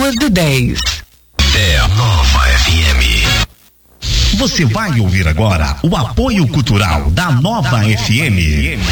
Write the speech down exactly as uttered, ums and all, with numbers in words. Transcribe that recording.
duas de dez. É a Nova F M. Você vai ouvir agora o apoio cultural da Nova F M.